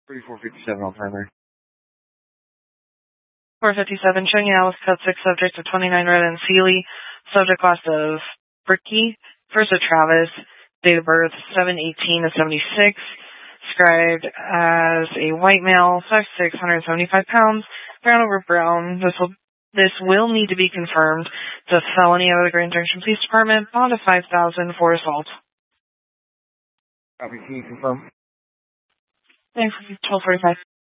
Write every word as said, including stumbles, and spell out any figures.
thirty-four fifty-seven on primary. four fifty-seven, showing you Alice Code six, subject of twenty-nine Red and Sealy, subject class of Bricky, first of Travis, date of birth seven eighteen of seventy-six, described as a white male, five foot six, one hundred seventy-five pounds, brown over brown. This will this will need to be confirmed. It's a felony out of the Grand Junction Police Department, bond of five thousand for assault. Copy, can you confirm? Thanks, twelve forty-five.